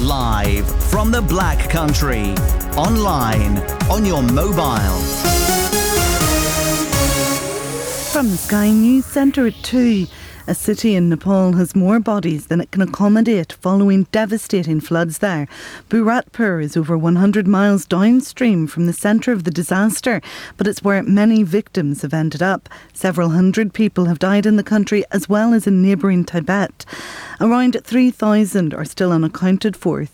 Live from the Black Country. Online, on your mobile. From the Sky News Centre at 2. A city in Nepal has more bodies than it can accommodate following devastating floods there. Bharatpur is over 100 miles downstream from the centre of the disaster, but it's where many victims have ended up. Several hundred people have died in the country as well as in neighbouring Tibet. Around 3,000 are still unaccounted for,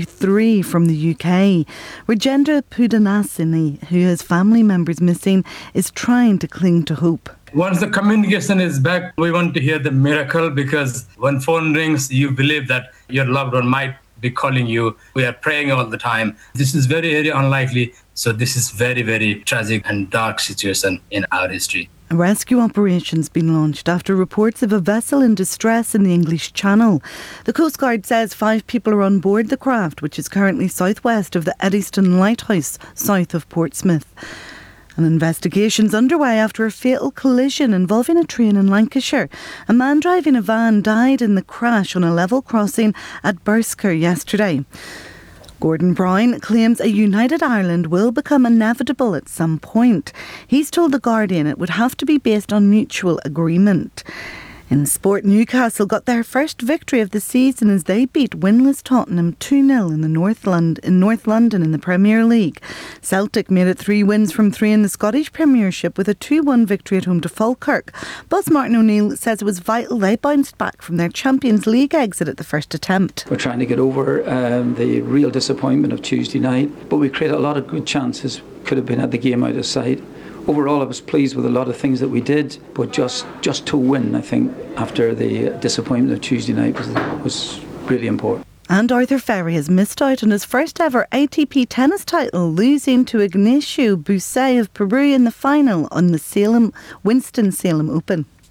33 from the UK. Rajendra Pudanasini, who has family members missing, is trying to cling to hope. Once the communication is back, we want to hear the miracle, because when phone rings, you believe that your loved one might be calling you. We are praying all the time. This is very, very unlikely. So this is very, very tragic and dark situation in our history. A rescue operation's been launched after reports of a vessel in distress in the English Channel. The Coast Guard says 5 people are on board the craft, which is currently southwest of the Eddystone Lighthouse, south of Portsmouth. An investigation's underway after a fatal collision involving a train in Lancashire. A man driving a van died in the crash on a level crossing at Bursker yesterday. Gordon Brown claims a united Ireland will become inevitable at some point. He's told The Guardian it would have to be based on mutual agreement. In sport, Newcastle got their first victory of the season as they beat winless Tottenham 2-0 in North London in the Premier League. Celtic made it 3 wins from 3 in the Scottish Premiership with a 2-1 victory at home to Falkirk. Boss Martin O'Neill says it was vital they bounced back from their Champions League exit at the first attempt. We're trying to get over the real disappointment of Tuesday night, but we created a lot of good chances. Could have been at the game out of sight. Overall, I was pleased with a lot of things that we did, but just to win, I think, after the disappointment of Tuesday night was really important. And Arthur Ferry has missed out on his first ever ATP tennis title, losing to Ignacio Busay of Peru in the final on the Winston-Salem Open.